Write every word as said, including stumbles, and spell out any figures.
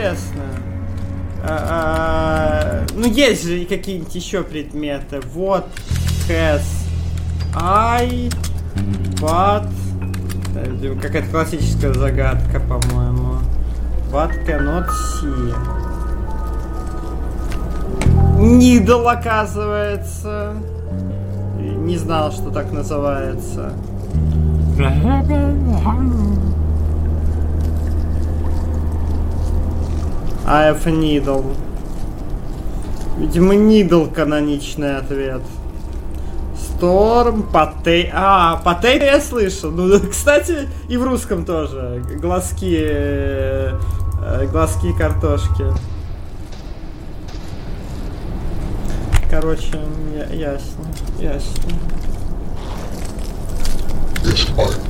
интересно. А, а, ну, есть же какие-нибудь еще предметы. Вот. Has. I. But. Какая-то классическая загадка, по-моему. But cannot see. Needle, оказывается. Не знал, что так называется. I have a needle. Видимо, needle каноничный ответ. Storm, potato. А, potato я слышал. Ну, кстати, и в русском тоже. Глазки. Э, глазки картошки. Короче, я, ясно. Ясно. Yes, I